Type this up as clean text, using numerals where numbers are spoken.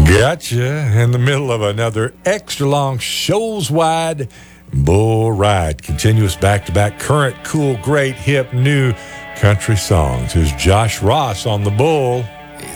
Gotcha. In the middle of another extra long shows wide bull ride. Continuous back-to-back current, cool, great, hip, new country songs. Here's Josh Ross on the bull.